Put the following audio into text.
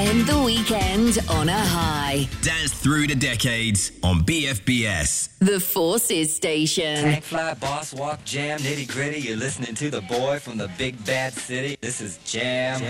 End the weekend on a high. Dance through the decades on BFBS. The Forces Station. Tank fly, boss walk, jam, nitty gritty. You're listening to the boy from the big bad city. This is Jam